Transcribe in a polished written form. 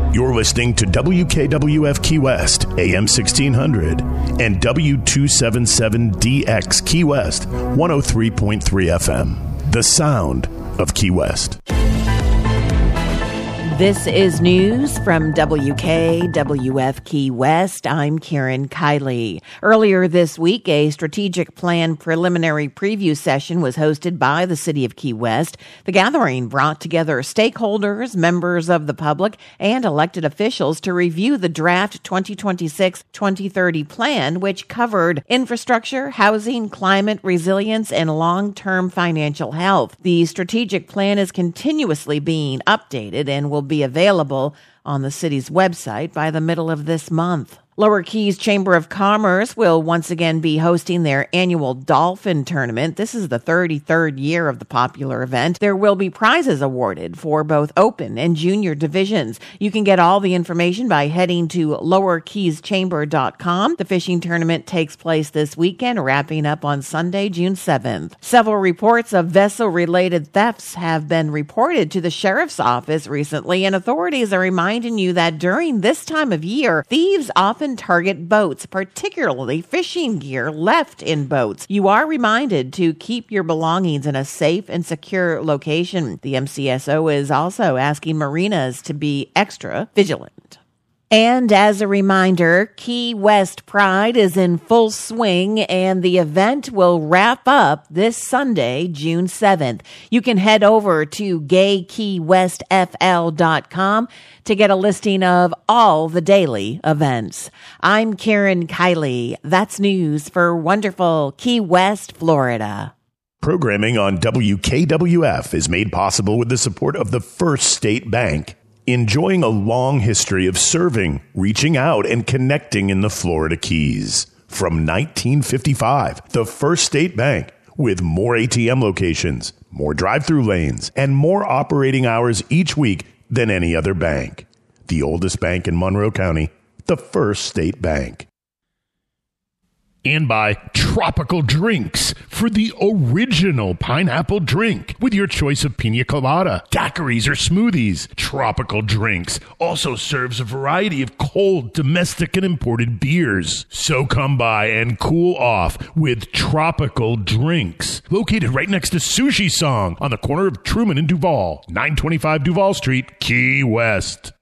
You're listening to WKWF Key West, AM 1600, and W277DX Key West, 103.3 FM. The sound of Key West. This is news from WKWF Key West. I'm Karen Kiley. Earlier this week, a strategic plan preliminary preview session was hosted by the City of Key West. The gathering brought together stakeholders, members of the public, and elected officials to review the draft 2026-2030 plan, which covered infrastructure, housing, climate resilience, and long-term financial health. The strategic plan is continuously being updated and will be available on the city's website by the middle of this month. Lower Keys Chamber of Commerce will once again be hosting their annual Dolphin Tournament. This is the 33rd year of the popular event. There will be prizes awarded for both open and junior divisions. You can get all the information by heading to lowerkeyschamber.com. The fishing tournament takes place this weekend, wrapping up on Sunday, June 7th. Several reports of vessel-related thefts have been reported to the sheriff's office recently, and authorities are reminding you that during this time of year, thieves often target boats, particularly fishing gear left in boats. You are reminded to keep your belongings in a safe and secure location. The MCSO is also asking marinas to be extra vigilant. And as a reminder, Key West Pride is in full swing, and the event will wrap up this Sunday, June 7th. You can head over to gaykeywestfl.com to get a listing of all the daily events. I'm Karen Kiley. That's news for wonderful Key West, Florida. Programming on WKWF is made possible with the support of the First State Bank. Enjoying a long history of serving, reaching out, and connecting in the Florida Keys. From 1955, the First State Bank, with more ATM locations, more drive-through lanes, and more operating hours each week than any other bank. The oldest bank in Monroe County, the First State Bank. And by Tropical Drinks for the original pineapple drink with your choice of pina colada, daiquiris, or smoothies. Tropical Drinks also serves a variety of cold, domestic, and imported beers. So come by and cool off with Tropical Drinks. Located right next to Sushi Song on the corner of Truman and Duval, 925 Duval Street, Key West.